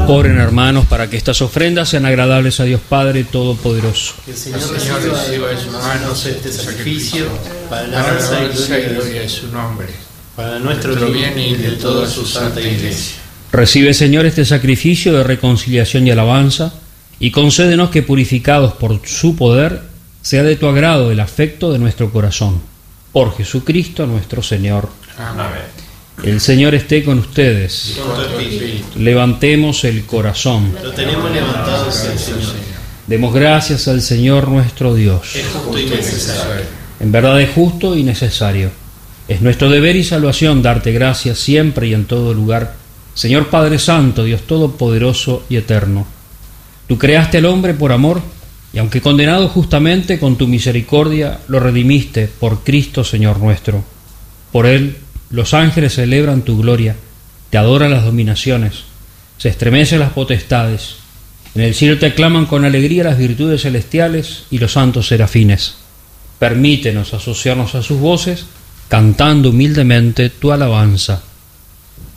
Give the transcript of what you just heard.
Oren, hermanos, para que estas ofrendas sean agradables a Dios Padre Todopoderoso. Que el Señor reciba de sus manos este sacrificio para la alabanza y gloria de su nombre, para nuestro bien y de toda su santa Iglesia. Recibe, Señor, este sacrificio de reconciliación y alabanza, y concédenos que, purificados por su poder, sea de tu agrado el afecto de nuestro corazón. Por Jesucristo nuestro Señor. Amén. El Señor esté con ustedes. Y con tu espíritu. Levantemos el corazón. Lo tenemos levantado hacia el Señor. Demos gracias al Señor nuestro Dios. Es justo y necesario. En verdad es justo y necesario. Es nuestro deber y salvación darte gracias siempre y en todo lugar, Señor Padre Santo, Dios Todopoderoso y Eterno. Tú creaste al hombre por amor, y aunque condenado justamente, con tu misericordia lo redimiste por Cristo Señor nuestro. Por él los ángeles celebran tu gloria, te adoran las dominaciones, se estremecen las potestades. En el cielo te aclaman con alegría las virtudes celestiales y los santos serafines. Permítenos asociarnos a sus voces, cantando humildemente tu alabanza.